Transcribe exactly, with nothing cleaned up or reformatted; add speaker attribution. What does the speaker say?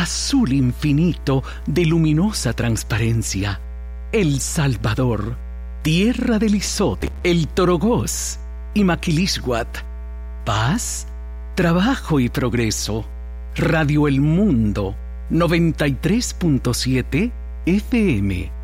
Speaker 1: azul infinito de luminosa transparencia. El Salvador, tierra del Izote, el Torogós y Maquilixhuat. Paz, trabajo y progreso. Radio El Mundo, noventa y tres punto siete F M.